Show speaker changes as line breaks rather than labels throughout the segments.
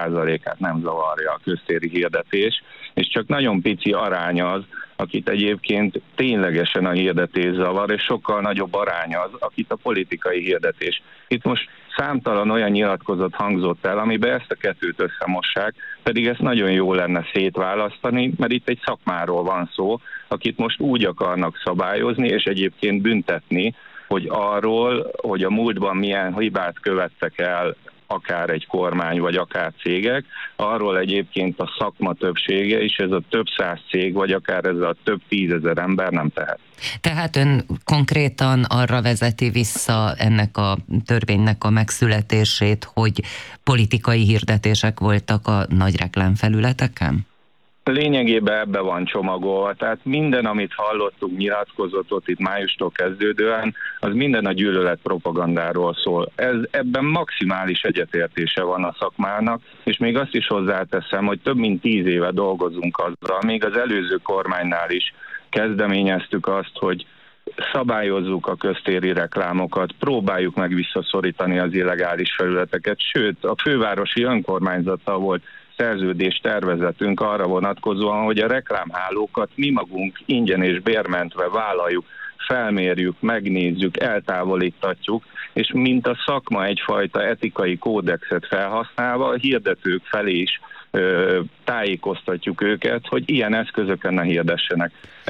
90%-át nem zavarja a köztéri hirdetés, és csak nagyon pici arány az, akit egyébként ténylegesen a hirdetés zavar, és sokkal nagyobb arány az, akit a politikai hirdetés. Itt most számtalan olyan nyilatkozat hangzott el, amiben ezt a kettőt összemossák, pedig ezt nagyon jó lenne szétválasztani, mert itt egy szakmáról van szó, akit most úgy akarnak szabályozni, és egyébként büntetni, hogy arról, hogy a múltban milyen hibát követtek el akár egy kormány, vagy akár cégek, arról egyébként a szakma többsége, és ez a több száz cég, vagy akár ez a több tízezer ember nem tehet.
Tehát ön konkrétan arra vezeti vissza ennek a törvénynek a megszületését, hogy politikai hirdetések voltak a nagy reklámfelületeken?
Lényegében ebbe van csomagolva, tehát minden, amit hallottunk, nyilatkozatot itt májustól kezdődően, az minden a gyűlölet propagandáról szól. Ebben maximális egyetértése van a szakmának, és még azt is hozzáteszem, hogy több mint 10 éve dolgozunk azzal, még az előző kormánynál is kezdeményeztük azt, hogy szabályozzuk a köztéri reklámokat, próbáljuk meg visszaszorítani az illegális felületeket, sőt, a fővárosi önkormányzattal volt szerződés tervezetünk arra vonatkozóan, hogy a reklámhálókat mi magunk ingyen és bérmentve vállaljuk, felmérjük, megnézzük, eltávolítatjuk, és mint a szakma egyfajta etikai kódexet felhasználva a hirdetők felé is tájékoztatjuk őket, hogy ilyen eszközöken ne hirdessenek.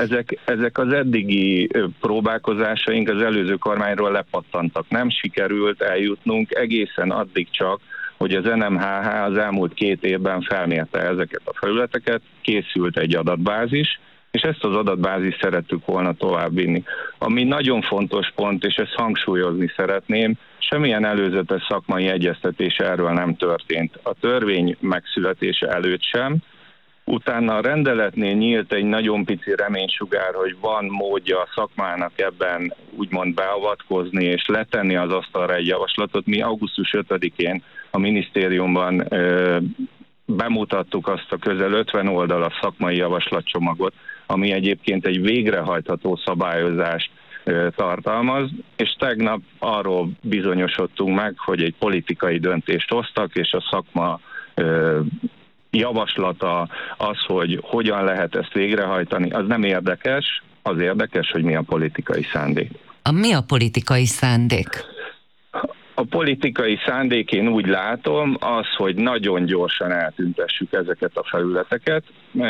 Ezek az eddigi próbálkozásaink az előző kormányról lepattantak. Nem sikerült eljutnunk egészen addig csak, hogy az NMHH az elmúlt 2 évben felmérte ezeket a felületeket, készült egy adatbázis, és ezt az adatbázist szerettük volna továbbvinni. Ami nagyon fontos pont, és ezt hangsúlyozni szeretném, semmilyen előzetes szakmai egyeztetés erről nem történt. A törvény megszületése előtt sem. Utána a rendeletnél nyílt egy nagyon pici reménysugár, hogy van módja a szakmának ebben úgymond beavatkozni és letenni az asztalra egy javaslatot. Mi augusztus 5-én a minisztériumban bemutattuk azt a közel 50 oldalas szakmai javaslatcsomagot, ami egyébként egy végrehajtható szabályozást tartalmaz, és tegnap arról bizonyosodtunk meg, hogy egy politikai döntést hoztak, és a szakma javaslata az, hogy hogyan lehet ezt végrehajtani, az nem érdekes, az érdekes, hogy mi a politikai szándék.
Mi a politikai szándék?
A politikai szándék, én úgy látom, az, hogy nagyon gyorsan eltüntessük ezeket a felületeket.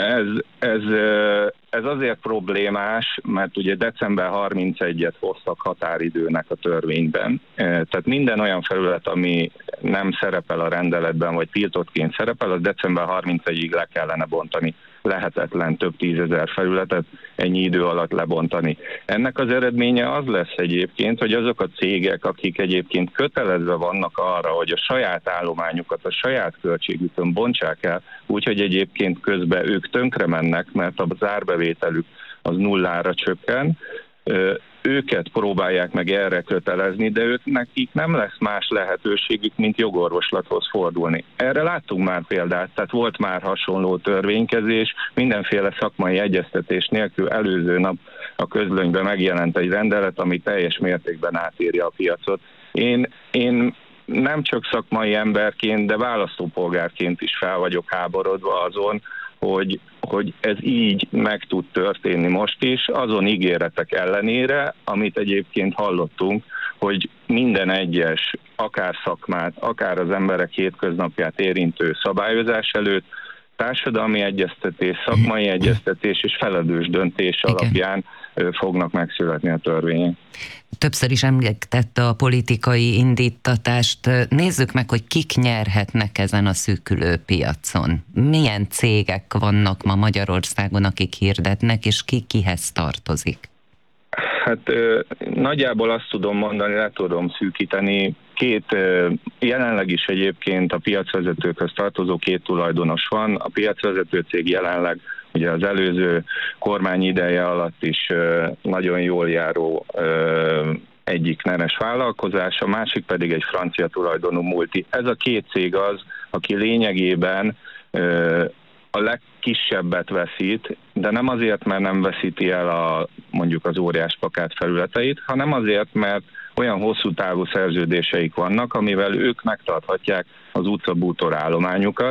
Ez azért problémás, mert ugye december 31-et hoztak határidőnek a törvényben. Tehát minden olyan felület, ami nem szerepel a rendeletben, vagy tiltottként szerepel, az december 31-ig le kellene bontani. Lehetetlen több 10 000 felületet ennyi idő alatt lebontani. Ennek az eredménye az lesz egyébként, hogy azok a cégek, akik egyébként kötelezve vannak arra, hogy a saját állományukat a saját költségükön bontsák el, úgyhogy egyébként közben ők tönkre mennek, mert az árbevételük az nullára csökken, őket próbálják meg erre kötelezni, de nekik nem lesz más lehetőségük, mint jogorvoslathoz fordulni. Erre láttunk már példát, tehát volt már hasonló törvénykezés, mindenféle szakmai egyeztetés nélkül előző nap a közlönyben megjelent egy rendelet, ami teljes mértékben átírja a piacot. Én nem csak szakmai emberként, de választópolgárként is fel vagyok háborodva azon, hogy ez így meg tud történni most is, azon ígéretek ellenére, amit egyébként hallottunk, hogy minden egyes, akár szakmát, akár az emberek hétköznapját érintő szabályozás előtt társadalmi egyeztetés, szakmai egyeztetés és felelős döntés alapján fognak megszületni a törvények.
Többször is említette a politikai indítatást. Nézzük meg, hogy kik nyerhetnek ezen a szűkülő piacon. Milyen cégek vannak ma Magyarországon, akik hirdetnek, és ki kihez tartozik?
Hát nagyjából azt tudom mondani, le tudom szűkíteni. Jelenleg is egyébként a piacvezetőkhöz tartozó 2 tulajdonos van. A piacvezető cég jelenleg ugye az előző kormány ideje alatt is nagyon jól járó egyik nemes vállalkozás, a másik pedig egy francia tulajdonú multi. Ez a 2 cég az, aki lényegében a legkisebbet veszít, de nem azért, mert nem veszíti el mondjuk az óriás plakát felületeit, hanem azért, mert olyan hosszú távú szerződéseik vannak, amivel ők megtarthatják az utcabútor állományukat,